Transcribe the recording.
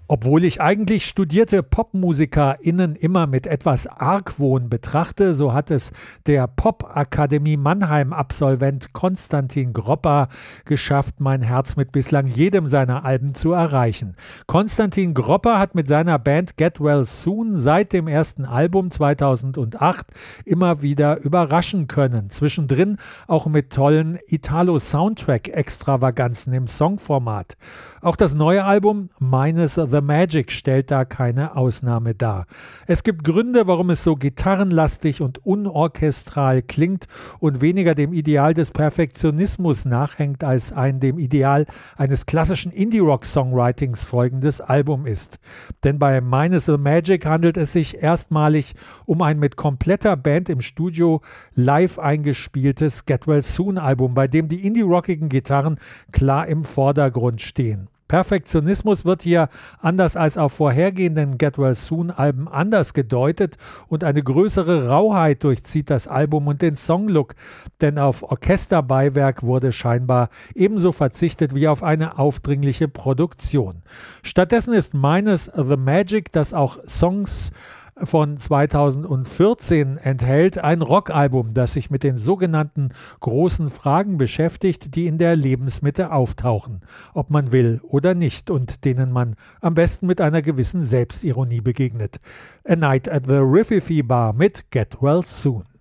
Obwohl ich eigentlich studierte PopmusikerInnen immer mit etwas Argwohn betrachte, so hat es der Popakademie Mannheim-Absolvent Konstantin Gropper geschafft, mein Herz mit bislang jedem seiner Alben zu erreichen. Konstantin Gropper hat mit seiner Band Get Well Soon seit dem ersten Album 2008 immer wieder überraschen können. Zwischendrin auch mit tollen Italo-Soundtrack-Extravaganzen im Songformat. Auch das neue Album Minus the Magic stellt da keine Ausnahme dar. Es gibt Gründe, warum es so gitarrenlastig und unorchestral klingt und weniger dem Ideal des Perfektionismus nachhängt, als ein dem Ideal eines klassischen Indie-Rock-Songwritings folgendes Album ist. Denn bei Minus the Magic handelt es sich erstmalig um ein mit kompletter Band im Studio live eingespieltes Get Well Soon Album, bei dem die indie-rockigen Gitarren klar im Vordergrund stehen. Perfektionismus wird hier, anders als auf vorhergehenden Get Well Soon Alben, anders gedeutet und eine größere Rauheit durchzieht das Album und den Songlook, denn auf Orchesterbeiwerk wurde scheinbar ebenso verzichtet wie auf eine aufdringliche Produktion. Stattdessen ist Minus the Magic, das auch Songs von 2014 enthält, ein Rockalbum, das sich mit den sogenannten großen Fragen beschäftigt, die in der Lebensmitte auftauchen, ob man will oder nicht, und denen man am besten mit einer gewissen Selbstironie begegnet. A Night at the Rififi Bar mit Get Well Soon.